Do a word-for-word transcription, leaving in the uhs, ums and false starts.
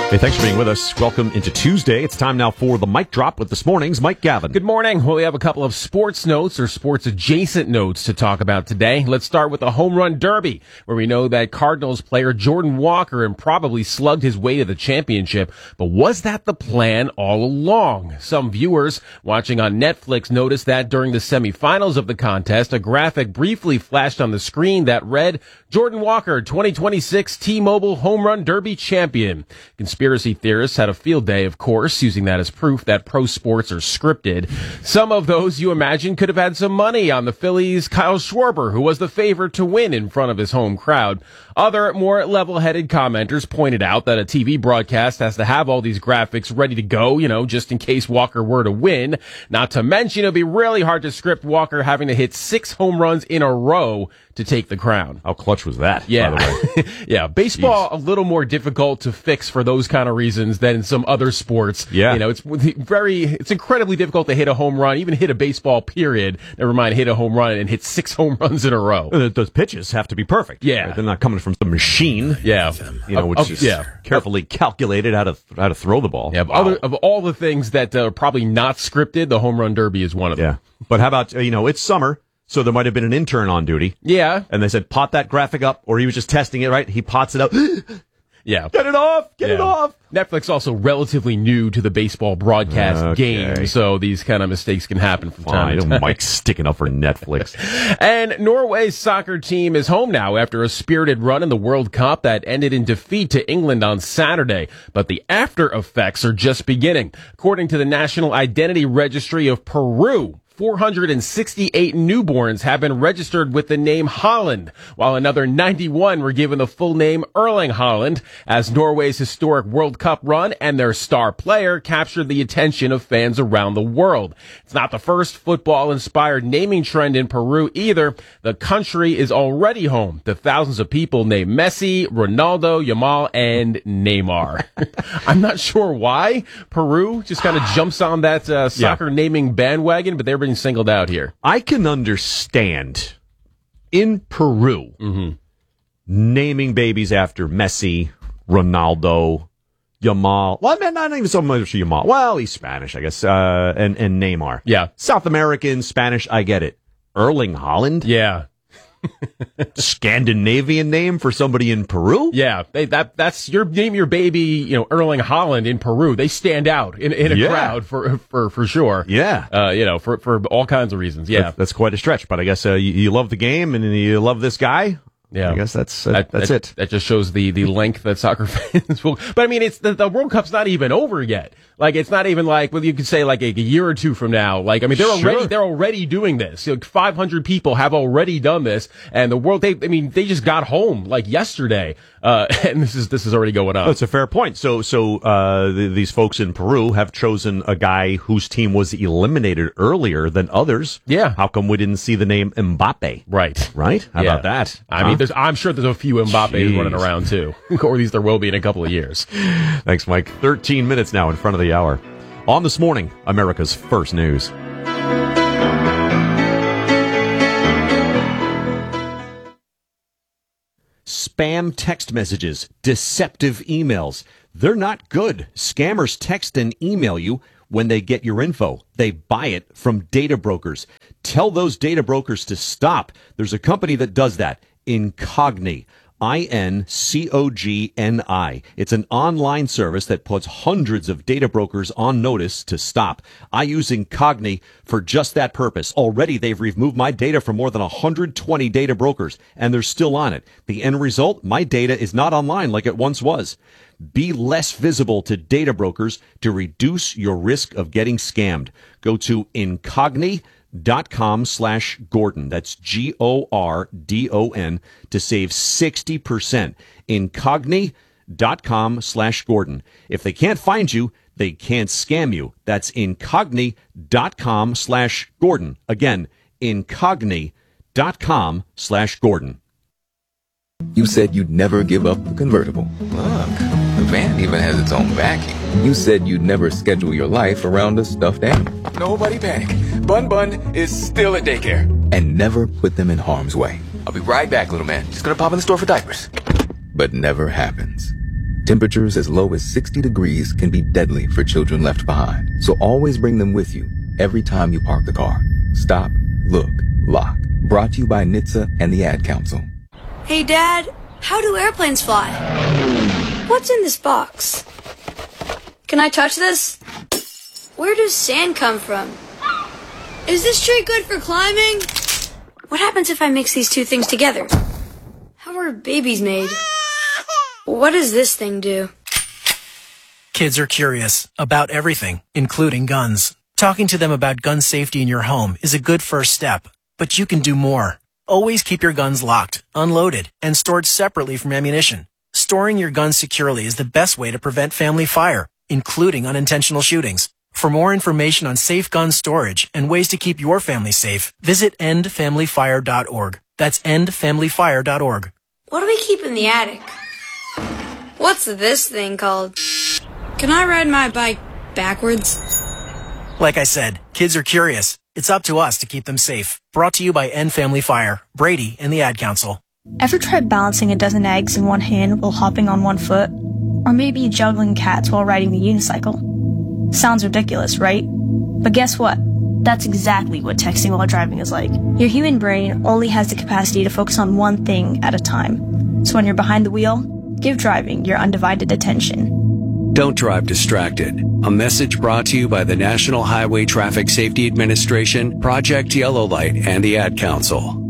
Hey, thanks for being with us. Welcome into Tuesday. It's time now for the Mic Drop with this morning's Mike Gavin. Good morning. Well, we have a couple of sports notes or sports-adjacent notes to talk about today. Let's start with the Home Run Derby, where we know that Cardinals player Jordan Walker probably slugged his way to the championship. But was that the plan all along? Some viewers watching on Netflix noticed that during the semifinals of the contest, a graphic briefly flashed on the screen that read, Jordan Walker, twenty twenty-six T-Mobile Home Run Derby champion. Conspiracy theorists had a field day, of course, using that as proof that pro sports are scripted. Some of those, you imagine, could have had some money on the Phillies' Kyle Schwarber, who was the favorite to win in front of his home crowd. Other, more level-headed commenters pointed out that a T V broadcast has to have all these graphics ready to go, you know, just in case Walker were to win. Not to mention, it'd be really hard to script Walker having to hit six home runs in a row to take the crown. How clutch was that, yeah. by the way? yeah, baseball, Jeez. a little more difficult to fix for those kind of reasons than some other sports. Yeah. You know, it's very, it's incredibly difficult to hit a home run, even hit a baseball period, never mind hit a home run and hit six home runs in a row. Those pitches have to be perfect. Yeah. Right? They're not coming from some machine. Yeah. You know, which uh, uh, is yeah. carefully calculated how to, how to throw the ball. Yeah, of, wow. other, of all the things that are probably not scripted, the Home Run Derby is one of them. Yeah. But how about, you know, it's summer. So there might have been an intern on duty. Yeah. And they said, pot that graphic up, or he was just testing it, right? He pots it up. Yeah. Get it off! Get yeah. it off! Netflix also relatively new to the baseball broadcast okay. game, so these kind of mistakes can happen from time to time. Mike's sticking up for Netflix. And Norway's soccer team is home now after a spirited run in the World Cup that ended in defeat to England on Saturday. But the after effects are just beginning. According to the National Identity Registry of Peru, four hundred sixty-eight newborns have been registered with the name Holland, while another ninety-one were given the full name Erling Haaland, as Norway's historic World Cup run and their star player captured the attention of fans around the world. It's not the first football-inspired naming trend in Peru either. The country is already home to thousands of people named Messi, Ronaldo, Yamal, and Neymar. I'm not sure why Peru just kind of jumps on that uh, soccer yeah. naming bandwagon, but they're singled out here. I can understand in Peru mm-hmm. naming babies after Messi, Ronaldo, Yamal. Well, I mean, not even so much Yamal. Well, he's Spanish, I guess, uh, and, and Neymar. Yeah. South American, Spanish, I get it. Erling Haaland? Yeah. Scandinavian name for somebody in Peru? Yeah, they, that that's your name your baby, you know, Erling Haaland in Peru. They stand out in, in a yeah. crowd for for for sure. Yeah, uh, you know, for for all kinds of reasons. Yeah, that's, that's quite a stretch. But I guess uh, you, you love the game and you love this guy. Yeah, I guess that's uh, that, that's that, it. That just shows the the length that soccer fans will. But I mean, it's the, the World Cup's not even over yet. Like, it's not even like, well, you could say like a, a year or two from now. Like, I mean, they're sure. already they're already doing this. You know, five hundred people have already done this, and the world. They, I mean, they just got home like yesterday, uh, and this is this is already going on. That's a fair point. So, so uh, th- these folks in Peru have chosen a guy whose team was eliminated earlier than others. Yeah. How come we didn't see the name Mbappe? Right. Right. How yeah. about that? I huh? mean, there's, I'm sure there's a few Mbappes Jeez. running around too, or at least there will be in a couple of years. Thanks, Mike. thirteen minutes now in front of the hour. On This Morning, America's First News. Spam text messages, deceptive emails. They're not good. Scammers text and email you when they get your info. They buy it from data brokers. Tell those data brokers to stop. There's a company that does that, Incogni. I N C O G N I. It's an online service that puts hundreds of data brokers on notice to stop. I use Incogni for just that purpose. Already, they've removed my data from more than one hundred twenty data brokers, and they're still on it. The end result, my data is not online like it once was. Be less visible to data brokers to reduce your risk of getting scammed. Go to Incogni. dot com slash Gordon. That's G O R D O N to save sixty percent. Incogni dot com slash Gordon. If they can't find you, they can't scam you. That's Incogni dot com slash Gordon. Again, Incogni dot com slash Gordon. You said you'd never give up the convertible. Look, the van even has its own backing. You said you'd never schedule your life around a stuffed animal. Nobody panic. Bun Bun is still at daycare. And never put them in harm's way. I'll be right back, little man. Just gonna pop in the store for diapers. But never happens. Temperatures as low as sixty degrees can be deadly for children left behind. So always bring them with you every time you park the car. Stop, look, lock. Brought to you by N H T S A and the Ad Council. Hey, Dad, how do airplanes fly? What's in this box? Can I touch this? Where does sand come from? Is this tree good for climbing? What happens if I mix these two things together? How are babies made? What does this thing do? Kids are curious about everything, including guns. Talking to them about gun safety in your home is a good first step, but you can do more. Always keep your guns locked, unloaded, and stored separately from ammunition. Storing your guns securely is the best way to prevent family fire, including unintentional shootings. For more information on safe gun storage and ways to keep your family safe, visit end family fire dot org. That's end family fire dot org. What do we keep in the attic? What's this thing called? Can I ride my bike backwards? Like I said, kids are curious. It's up to us to keep them safe. Brought to you by End Family Fire, Brady, and the Ad Council. Ever tried balancing a dozen eggs in one hand while hopping on one foot? Or maybe juggling cats while riding the unicycle? Sounds ridiculous, right? But guess what? That's exactly what texting while driving is like. Your human brain only has the capacity to focus on one thing at a time. So when you're behind the wheel, give driving your undivided attention. Don't drive distracted. A message brought to you by the National Highway Traffic Safety Administration, Project Yellow Light, and the Ad Council.